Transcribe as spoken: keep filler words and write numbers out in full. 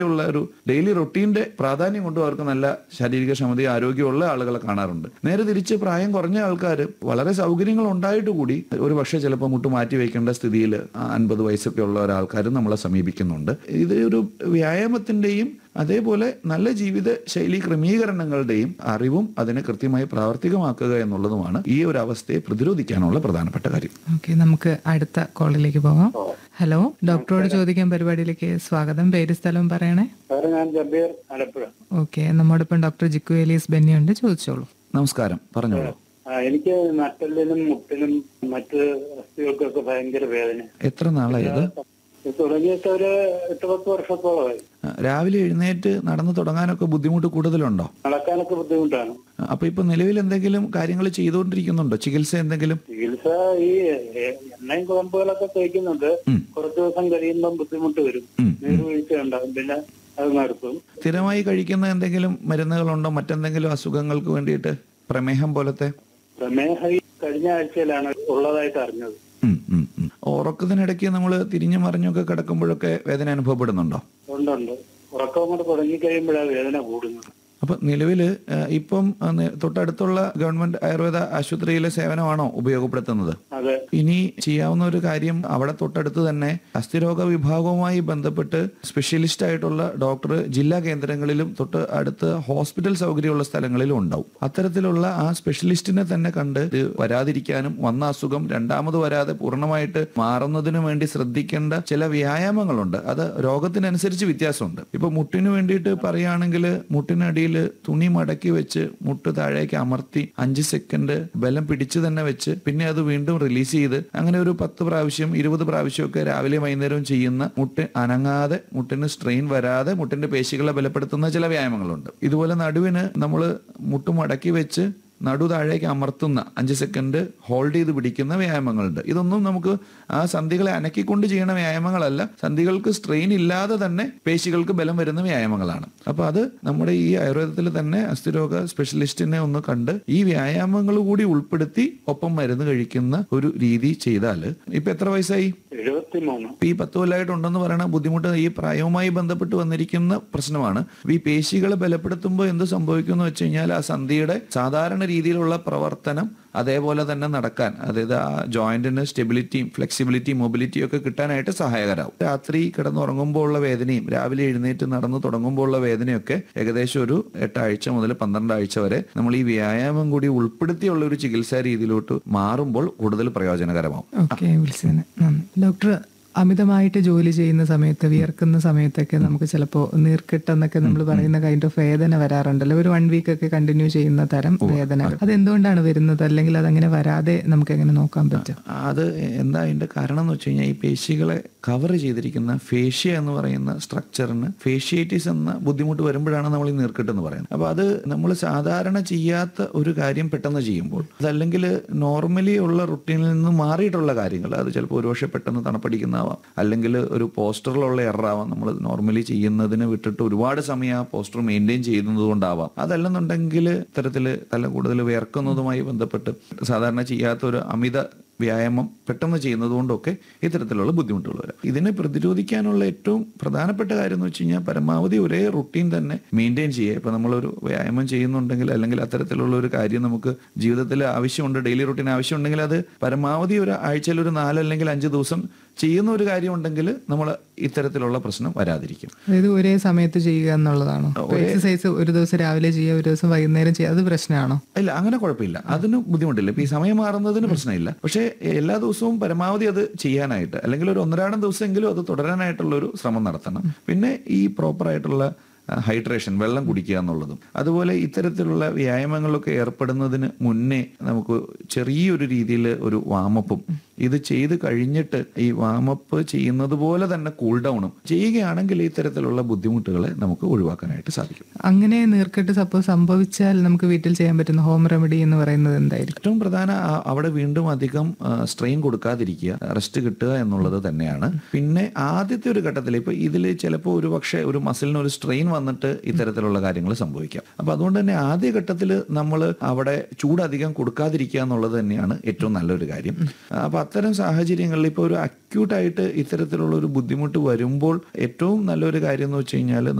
ഉള്ള ഒരു ഡെയിലി റൊട്ടീന്റെ പ്രാധാന്യം കൊണ്ടും അവർക്ക് നല്ല ശാരീരിക ക്ഷമതയും ആരോഗ്യമുള്ള ആളുകളെ കാണാറുണ്ട്. നേരെ തിരിച്ച് പ്രായം കുറഞ്ഞ ആൾക്കാർ വളരെ സൗകര്യങ്ങൾ ഉണ്ടായിട്ട് കൂടി ഒരു പക്ഷേ ചിലപ്പോൾ മുട്ട് മാറ്റി വയ്ക്കേണ്ട സ്ഥിതിയിൽ അൻപത് വയസ്സൊക്കെ ഉള്ള ഒരാൾക്കാരും നമ്മളെ സമീപിക്കുന്നുണ്ട്. ഇത് ഒരു വ്യായാമത്തിന്റെയും അതേപോലെ നല്ല ജീവിത ശൈലി ക്രമീകരണങ്ങളുടെയും അറിവും അതിനെ കൃത്യമായി പ്രാവർത്തികമാക്കുക എന്നുള്ളതുമാണ് ഈ ഒരു അവസ്ഥയെ പ്രതിരോധിക്കാനുള്ള പ്രധാനപ്പെട്ട കാര്യം. ഓക്കെ, നമുക്ക് അടുത്ത കോളിലേക്ക് പോകാം. ഹലോ, ഡോക്ടറോട് ചോദിക്കാൻ പരിപാടിയിലേക്ക് സ്വാഗതം. പേര് സ്ഥലവും പറയണേ. ഓക്കെ, നമ്മോടൊപ്പം ഡോക്ടർ ജിക്കു എലീസ് ബെന്നിയുണ്ട്. ചോദിച്ചോളൂ. നമസ്കാരം, പറഞ്ഞോളൂ. എനിക്ക് നട്ടെല്ലിനും മുട്ടിനും മറ്റ് അസ്ഥികൾക്കൊക്കെ ഭയങ്കര വേദന. എത്ര നാളായത്? തുടങ്ങിയിട്ട് ഒരു എട്ട് പത്ത് വർഷത്തോളമായി. രാവിലെ എഴുന്നേറ്റ് നടന്നു തുടങ്ങാനൊക്കെ ബുദ്ധിമുട്ട് കൂടുതലുണ്ടോ? നടക്കാനൊക്കെ ബുദ്ധിമുട്ടാണ്. അപ്പൊ ഇപ്പൊ നിലവിൽ എന്തെങ്കിലും കാര്യങ്ങൾ ചെയ്തുകൊണ്ടിരിക്കുന്നുണ്ടോ? ചികിത്സ എന്തെങ്കിലും? ചികിത്സ ഈ എണ്ണയും കുഴമ്പുകളൊക്കെ തേക്കുന്നുണ്ട്. കുറച്ചു ദിവസം കഴിയുമ്പം ബുദ്ധിമുട്ട് വരും, നീർവീഴ്ച ഉണ്ടാകും, പിന്നെ അത് നിർത്തും. സ്ഥിരമായി കഴിക്കുന്ന എന്തെങ്കിലും മരുന്നുകളുണ്ടോ മറ്റെന്തെങ്കിലും അസുഖങ്ങൾക്ക് വേണ്ടിയിട്ട്? പ്രമേഹം പോലത്തെ? പ്രമേഹം കഴിഞ്ഞ ആഴ്ചയിലാണ് ഉള്ളതായിട്ട് അറിഞ്ഞത്. ഉറക്കത്തിനിടയ്ക്ക് നമ്മൾ തിരിഞ്ഞു മറിഞ്ഞൊക്കെ കിടക്കുമ്പോഴൊക്കെ വേദന അനുഭവപ്പെടുന്നുണ്ടോ? ഉണ്ടുണ്ട്. ഉറക്കം കൊണ്ട് തുടങ്ങി കഴിയുമ്പോഴാണ് വേദന കൂടുന്നത്. അപ്പൊ നിലവില് ഇപ്പം തൊട്ടടുത്തുള്ള ഗവൺമെന്റ് ആയുർവേദ ആശുപത്രിയിലെ സേവനമാണോ ഉപയോഗപ്പെടുത്തുന്നത്? അതെ. ഇനി ചെയ്യാവുന്ന ഒരു കാര്യം, അവിടെ തൊട്ടടുത്ത് തന്നെ അസ്ഥിരോഗ വിഭാഗവുമായി ബന്ധപ്പെട്ട് സ്പെഷ്യലിസ്റ്റ് ആയിട്ടുള്ള ഡോക്ടർ ജില്ലാ കേന്ദ്രങ്ങളിലും തൊട്ട് അടുത്ത് ഹോസ്പിറ്റൽ സൗകര്യമുള്ള സ്ഥലങ്ങളിലും ഉണ്ടാവും. അത്തരത്തിലുള്ള ആ സ്പെഷ്യലിസ്റ്റിനെ തന്നെ കണ്ട് ഇത് വരാതിരിക്കാനും വന്ന അസുഖം രണ്ടാമത് വരാതെ പൂർണ്ണമായിട്ട് മാറുന്നതിനു വേണ്ടി ശ്രദ്ധിക്കേണ്ട ചില വ്യായാമങ്ങളുണ്ട്. അത് രോഗത്തിനനുസരിച്ച് വ്യത്യാസമുണ്ട്. ഇപ്പൊ മുട്ടിന് വേണ്ടിയിട്ട് പറയുകയാണെങ്കിൽ മുട്ടിനടിയിൽ തുണി മടക്കി വെച്ച് മുട്ട് താഴേക്ക് അമർത്തി അഞ്ച് സെക്കൻഡ് ബലം പിടിച്ചു തന്നെ വെച്ച് പിന്നെ അത് വീണ്ടും റിലീസ് ചെയ്ത് അങ്ങനെ ഒരു പത്ത് പ്രാവശ്യം ഇരുപത് പ്രാവശ്യമൊക്കെ രാവിലെ വൈകുന്നേരവും ചെയ്യുന്ന, മുട്ട് അനങ്ങാതെ മുട്ടിന് സ്ട്രെയിൻ വരാതെ മുട്ടിന്റെ പേശികളെ ബലപ്പെടുത്തുന്ന ചില വ്യായാമങ്ങളുണ്ട്. ഇതുപോലെ നടുവിന് നമ്മൾ മുട്ട് മടക്കി വെച്ച് നടു താഴേക്ക് അമർത്തുന്ന അഞ്ച് സെക്കൻഡ് ഹോൾഡ് ചെയ്ത് പിടിക്കുന്ന വ്യായാമങ്ങളുണ്ട്. ഇതൊന്നും നമുക്ക് ആ സന്ധികളെ അനക്കിക്കൊണ്ട് ചെയ്യുന്ന വ്യായാമങ്ങളല്ല, സന്ധികൾക്ക് സ്ട്രെയിൻ ഇല്ലാതെ തന്നെ പേശികൾക്ക് ബലം വരുന്ന വ്യായാമങ്ങളാണ്. അപ്പൊ അത് നമ്മുടെ ഈ ആയുർവേദത്തിൽ തന്നെ അസ്ഥിരോഗ സ്പെഷ്യലിസ്റ്റിനെ ഒന്ന് കണ്ട് ഈ വ്യായാമങ്ങൾ കൂടി ഉൾപ്പെടുത്തി ഒപ്പം മരുന്ന് കഴിക്കുന്ന ഒരു രീതി ചെയ്താൽ. ഇപ്പൊ എത്ര വയസ്സായി? എഴുപത്തിമൂന്ന്. ഈ പത്ത് കൊല്ലമായിട്ടുണ്ടെന്ന് പറയുന്ന ബുദ്ധിമുട്ട് ഈ പ്രായവുമായി ബന്ധപ്പെട്ട് വന്നിരിക്കുന്ന പ്രശ്നമാണ്. ഈ പേശികളെ ബലപ്പെടുത്തുമ്പോൾ എന്ത് സംഭവിക്കുന്നു വെച്ച് കഴിഞ്ഞാൽ ആ സന്ധിയുടെ സാധാരണ രീതിയിലുള്ള പ്രവർത്തനം അതേപോലെ തന്നെ നടക്കാൻ, അതായത് ആ ജോയിന്റിന് സ്റ്റെബിലിറ്റിയും ഫ്ലെക്സിബിലിറ്റിയും മൊബിലിറ്റിയും ഒക്കെ കിട്ടാനായിട്ട് സഹായകരാകും. രാത്രി കിടന്നുറങ്ങുമ്പോൾ ഉള്ള വേദനയും രാവിലെ എഴുന്നേറ്റ് നടന്നു തുടങ്ങുമ്പോൾ ഉള്ള വേദനയൊക്കെ ഏകദേശം ഒരു എട്ടാഴ്ച മുതൽ പന്ത്രണ്ടാഴ്ച വരെ നമ്മൾ ഈ വ്യായാമം കൂടി ഉൾപ്പെടുത്തിയുള്ള ഒരു ചികിത്സാ രീതിയിലോട്ട് മാറുമ്പോൾ കൂടുതൽ പ്രയോജനകരമാവും. ഡോക്ടർ, അമിതമായിട്ട് ജോലി ചെയ്യുന്ന സമയത്ത് വിയർക്കുന്ന സമയത്തൊക്കെ നമുക്ക് ചിലപ്പോൾ നീർക്കെട്ടെന്നൊക്കെ നമ്മൾ പറയുന്ന കൈൻഡ് ഓഫ് വേദന വരാറുണ്ടല്ലോ. ഒരു വൺ വീക്ക് ഒക്കെ കണ്ടിന്യൂ ചെയ്യുന്ന തരം വേദനകൾ. അത് എന്തുകൊണ്ടാണ് വരുന്നത്, അല്ലെങ്കിൽ അതങ്ങനെ വരാതെ നമുക്ക് എങ്ങനെ നോക്കാൻ പറ്റും? അത് എന്താ അതിന്റെ കാരണം എന്ന് വെച്ച് കഴിഞ്ഞാൽ ഈ പേശികളെ കവർ ചെയ്തിരിക്കുന്ന ഫേഷ്യ എന്ന് പറയുന്ന സ്ട്രക്ചറിന് ഫേഷ്യേറ്റിസ് എന്ന ബുദ്ധിമുട്ട് വരുമ്പോഴാണ് നമ്മൾ ഈ നീർക്കെട്ട് എന്ന് പറയുന്നത്. അപ്പൊ അത് നമ്മൾ സാധാരണ ചെയ്യാത്ത ഒരു കാര്യം പെട്ടെന്ന് ചെയ്യുമ്പോൾ, അതല്ലെങ്കിൽ നോർമലി ഉള്ള റുട്ടീനിൽ നിന്ന് മാറിയിട്ടുള്ള കാര്യങ്ങൾ, അത് ചിലപ്പോൾ ഒരുപക്ഷെ പെട്ടെന്ന് തണുപ്പടിക്കുന്ന അല്ലെങ്കിൽ ഒരു പോസ്റ്ററിലുള്ള എററാവാം. നമ്മൾ നോർമലി ചെയ്യുന്നതിന് വിട്ടിട്ട് ഒരുപാട് സമയം ആ പോസ്റ്റർ മെയിൻറ്റെയിൻ ചെയ്യുന്നത് കൊണ്ടാവാം. അതല്ലെന്നുണ്ടെങ്കിൽ ഇത്തരത്തില് തല കൂടുതൽ വിയർക്കുന്നതുമായി ബന്ധപ്പെട്ട് സാധാരണ ചെയ്യാത്ത ഒരു അമിത വ്യായാമം പെട്ടെന്ന് ചെയ്യുന്നത് കൊണ്ടൊക്കെ ഇത്തരത്തിലുള്ള ബുദ്ധിമുട്ടുകൾ വരാം. ഇതിനെ പ്രതിരോധിക്കാനുള്ള ഏറ്റവും പ്രധാനപ്പെട്ട കാര്യം എന്ന് വെച്ച് കഴിഞ്ഞാൽ പരമാവധി ഒരേ റുട്ടീൻ തന്നെ മെയിൻറ്റെയിൻ ചെയ്യുക. ഇപ്പൊ നമ്മളൊരു വ്യായാമം ചെയ്യുന്നുണ്ടെങ്കിൽ അല്ലെങ്കിൽ അത്തരത്തിലുള്ള ഒരു കാര്യം നമുക്ക് ജീവിതത്തിൽ ആവശ്യമുണ്ട്, ഡെയിലി റുട്ടീൻ ആവശ്യമുണ്ടെങ്കിൽ അത് പരമാവധി ഒരു ആഴ്ചയിൽ ഒരു നാല് അല്ലെങ്കിൽ അഞ്ച് ദിവസം ചെയ്യുന്ന ഒരു കാര്യം ഉണ്ടെങ്കിൽ നമ്മൾ ഇത്തരത്തിലുള്ള പ്രശ്നം വരാതിരിക്കും. അതായത് ഒരേ സമയത്ത് ചെയ്യുക എന്നുള്ളതാണോ? എക്സസൈസ് ഒരു ദിവസം രാവിലെ ചെയ്യുക, ഒരു ദിവസം വൈകുന്നേരം ചെയ്യുക, അത് പ്രശ്നമാണോ? ഇല്ല, അങ്ങനെ കുഴപ്പമില്ല, അതിന് ബുദ്ധിമുട്ടില്ല. ഇപ്പൊ ഈ സമയം മാറുന്നതിന് പ്രശ്നമില്ല. പക്ഷേ എല്ലാ ദിവസവും പരമാവധി അത് ചെയ്യാനായിട്ട് അല്ലെങ്കിൽ ഒരു ഒന്നരാടം ദിവസമെങ്കിലും അത് തുടരാനായിട്ടുള്ള ഒരു ശ്രമം നടത്തണം. പിന്നെ ഈ പ്രോപ്പറായിട്ടുള്ള ഹൈഡ്രേഷൻ, വെള്ളം കുടിക്കുക എന്നുള്ളതും, അതുപോലെ ഇത്തരത്തിലുള്ള വ്യായാമങ്ങളിലൊക്കെ ഏർപ്പെടുന്നതിന് മുന്നേ നമുക്ക് ചെറിയൊരു രീതിയിൽ ഒരു വാമപ്പും ഇത് ചെയ്ത് കഴിഞ്ഞിട്ട് ഈ വാമപ്പ് ചെയ്യുന്നത് പോലെ തന്നെ കൂൾ ഡൗണും ചെയ്യുകയാണെങ്കിൽ ഇത്തരത്തിലുള്ള ബുദ്ധിമുട്ടുകളെ നമുക്ക് ഒഴിവാക്കാനായിട്ട് സാധിക്കും. അങ്ങനെ നീർക്കെട്ട് സപ്പോസ് സംഭവിച്ചാൽ നമുക്ക് വീട്ടിൽ ചെയ്യാൻ പറ്റുന്ന ഹോം റെമഡി എന്ന് പറയുന്നത് എന്തായിരിക്കും? ഏറ്റവും പ്രധാന അവിടെ വീണ്ടും അധികം സ്ട്രെയിൻ കൊടുക്കാതിരിക്കുക, റെസ്റ്റ് കിട്ടുക എന്നുള്ളത് തന്നെയാണ്. പിന്നെ ആദ്യത്തെ ഒരു ഘട്ടത്തിൽ ഇപ്പൊ ഇതിൽ ചിലപ്പോൾ ഒരു പക്ഷേ ഒരു മസിലിന് ഒരു സ്ട്രെയിൻ വന്നിട്ട് ഇത്തരത്തിലുള്ള കാര്യങ്ങൾ സംഭവിക്കാം. അപ്പൊ അതുകൊണ്ട് തന്നെ ആദ്യ ഘട്ടത്തിൽ നമ്മൾ അവിടെ ചൂടധികം കൊടുക്കാതിരിക്കുക എന്നുള്ളത് തന്നെയാണ് ഏറ്റവും നല്ലൊരു കാര്യം. അപ്പൊ അത്തരം സാഹചര്യങ്ങളിൽ ഇപ്പോൾ ഒരു അക്യൂട്ടായിട്ട് ഇത്തരത്തിലുള്ള ഒരു ബുദ്ധിമുട്ട് വരുമ്പോൾ ഏറ്റവും നല്ലൊരു കാര്യം എന്ന് വെച്ച് കഴിഞ്ഞാൽ